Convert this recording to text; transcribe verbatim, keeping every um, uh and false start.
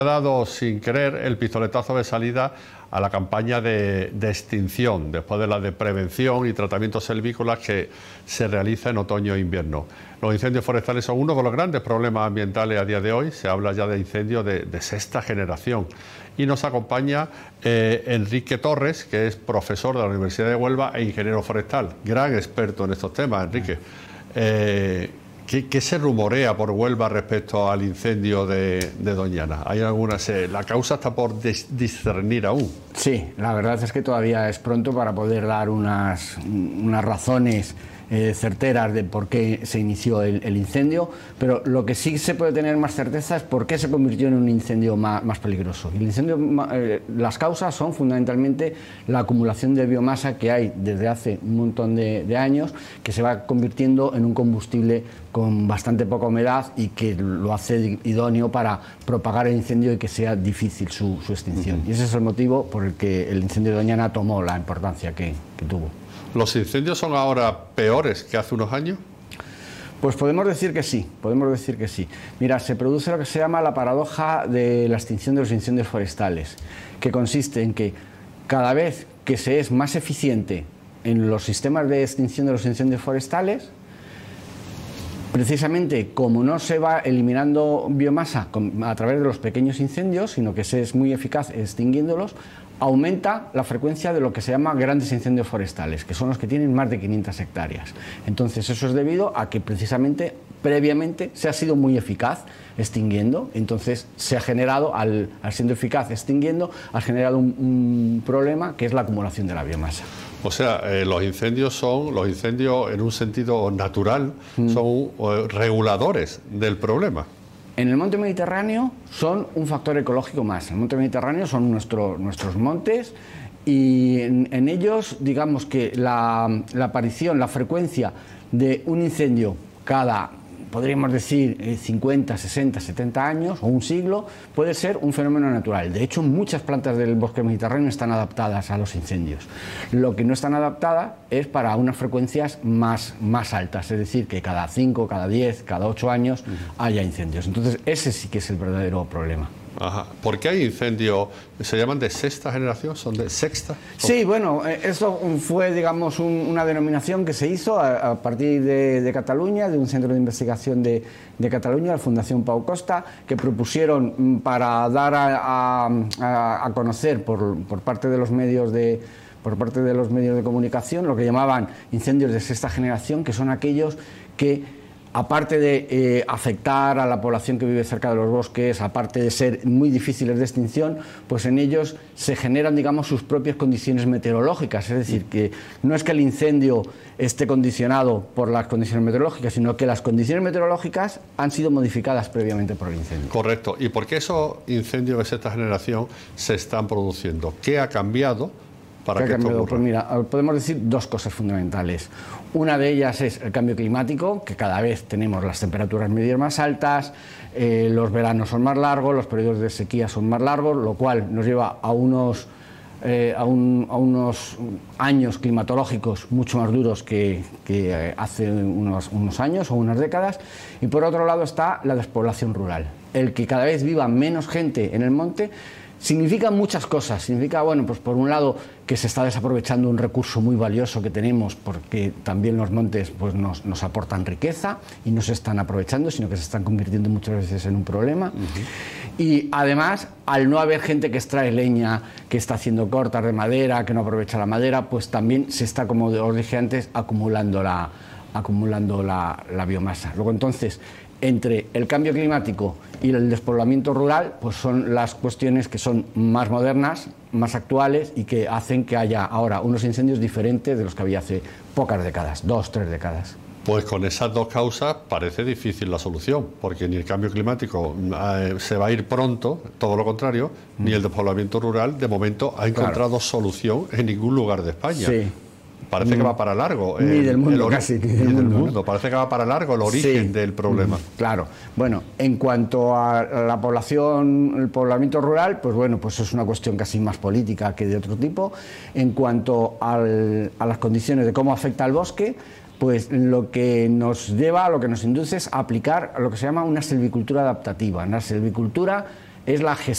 Ha dado sin querer el pistoletazo de salida a la campaña de, de extinción, después de la de prevención y tratamiento selvícolas que se realiza en otoño e invierno. Los incendios forestales son uno de los grandes problemas ambientales a día de hoy. Se habla ya de incendios de, de sexta generación. Y nos acompaña eh, Enrique Torres, que es profesor de la Universidad de Huelva e ingeniero forestal, gran experto en estos temas. Enrique, eh, ¿Qué, ¿Qué se rumorea por Huelva respecto al incendio de, de Doñana? ¿Hay alguna, se, la causa está por dis, discernir aún? Sí, la verdad es que todavía es pronto para poder dar unas, unas razones eh, certeras de por qué se inició el, el incendio, pero lo que sí se puede tener más certeza es por qué se convirtió en un incendio más, más peligroso. El incendio, eh, las causas son fundamentalmente la acumulación de biomasa que hay desde hace un montón de, de años, que se va convirtiendo en un combustible con bastante poca humedad y que lo hace idóneo para propagar el incendio y que sea difícil su, su extinción. Uh-huh. Y ese es el motivo por el que el incendio de Doñana tomó la importancia que, que tuvo. ¿Los incendios son ahora peores que hace unos años? Pues podemos decir que sí, podemos decir que sí. Mira, se produce lo que se llama la paradoja de la extinción de los incendios forestales, que consiste en que cada vez que se es más eficiente en los sistemas de extinción de los incendios forestales, precisamente como no se va eliminando biomasa a través de los pequeños incendios, sino que se es muy eficaz extinguiéndolos, aumenta la frecuencia de lo que se llama grandes incendios forestales, que son los que tienen más de quinientas hectáreas. Entonces eso es debido a que precisamente previamente se ha sido muy eficaz extinguiendo, entonces se ha generado, al, al siendo eficaz extinguiendo, ha generado un, un problema que es la acumulación de la biomasa. O sea, eh, los incendios son, los incendios en un sentido natural, mm. son uh, reguladores del problema. En el monte Mediterráneo son un factor ecológico más. El monte Mediterráneo son nuestro, nuestros montes y en, en ellos, digamos que la, la aparición, la frecuencia de un incendio cada, podríamos decir, cincuenta, sesenta, setenta años o un siglo, puede ser un fenómeno natural. De hecho, muchas plantas del bosque mediterráneo están adaptadas a los incendios. Lo que no están adaptadas es para unas frecuencias más, más altas, es decir, que cada cinco, cada diez, cada ocho años haya incendios. Entonces, ese sí que es el verdadero problema. Ajá. ¿Por qué hay incendios? ¿Se llaman de sexta generación? ¿Son de sexta? Sí, bueno, eso fue, digamos, un, una denominación que se hizo a, a partir de, de Cataluña, de un centro de investigación de, de Cataluña, la Fundación Pau Costa, que propusieron para dar a, a, a conocer por, por parte de los medios de por parte de los medios de comunicación lo que llamaban incendios de sexta generación, que son aquellos que, aparte de eh, afectar a la población que vive cerca de los bosques, aparte de ser muy difíciles de extinción, pues en ellos se generan, digamos, sus propias condiciones meteorológicas. Es decir, que no es que el incendio esté condicionado por las condiciones meteorológicas, sino que las condiciones meteorológicas han sido modificadas previamente por el incendio. Correcto. ¿Y por qué esos incendios de sexta generación se están produciendo? ¿Qué ha cambiado para que esto ocurra? Pues mira, podemos decir dos cosas fundamentales. Una de ellas es el cambio climático, que cada vez tenemos las temperaturas medias más altas, eh, los veranos son más largos, los periodos de sequía son más largos, lo cual nos lleva a unos, eh, a un, a unos años climatológicos mucho más duros que, que hace unos, unos años o unas décadas. Y por otro lado está la despoblación rural. El que cada vez viva menos gente en el monte significa muchas cosas. Significa, bueno, pues por un lado que se está desaprovechando un recurso muy valioso que tenemos, porque también los montes pues nos, nos aportan riqueza y no se están aprovechando, sino que se están convirtiendo muchas veces en un problema. Uh-huh. Y además, al no haber gente que extrae leña, que está haciendo cortas de madera, que no aprovecha la madera, pues también se está, como os dije antes, acumulando la, acumulando la, la biomasa. Luego, entonces, entre el cambio climático y el despoblamiento rural, pues son las cuestiones que son más modernas, más actuales y que hacen que haya ahora unos incendios diferentes de los que había hace pocas décadas, dos, tres décadas. Pues con esas dos causas parece difícil la solución, porque ni el cambio climático eh, se va a ir pronto, todo lo contrario, mm. ni el despoblamiento rural de momento ha encontrado claro. solución en ningún lugar de España. Sí. Parece que va para largo. Ni el, del mundo, el casi. Ni del, del mundo. mundo. Parece que va para largo el origen sí. del problema. Claro. Bueno, en cuanto a la población, el poblamiento rural, pues bueno, pues es una cuestión casi más política que de otro tipo. En cuanto al, a las condiciones de cómo afecta al bosque, pues lo que nos lleva, lo que nos induce es a aplicar lo que se llama una silvicultura adaptativa. La silvicultura es la gestión